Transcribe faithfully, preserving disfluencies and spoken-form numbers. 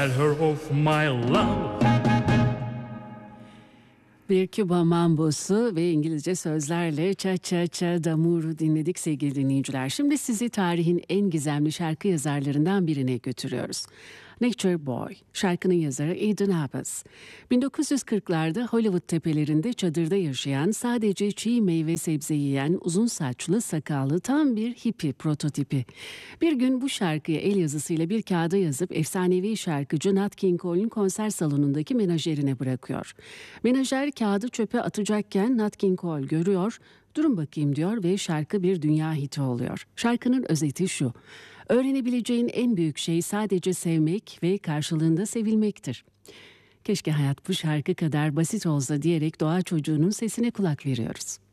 tell her of my love. Bir Küba mambosu ve İngilizce sözlerle Cha Cha Cha D'Amour'u dinledik sevgili dinleyiciler. Şimdi sizi tarihin en gizemli şarkı yazarlarından birine götürüyoruz. Nature Boy, şarkının yazarı Eden Habas. bin dokuz yüz kırklarda Hollywood tepelerinde çadırda yaşayan, sadece çiğ meyve sebze yiyen, uzun saçlı, sakallı tam bir hippie prototipi. Bir gün bu şarkıyı el yazısıyla bir kağıda yazıp efsanevi şarkıcı Nat King Cole'un konser salonundaki menajerine bırakıyor. Menajer kağıdı çöpe atacakken Nat King Cole görüyor, durun bakayım diyor ve şarkı bir dünya hiti oluyor. Şarkının özeti şu: öğrenebileceğin en büyük şey sadece sevmek ve karşılığında sevilmektir. Keşke hayat bu şarkı kadar basit olsa diyerek doğa çocuğunun sesine kulak veriyoruz.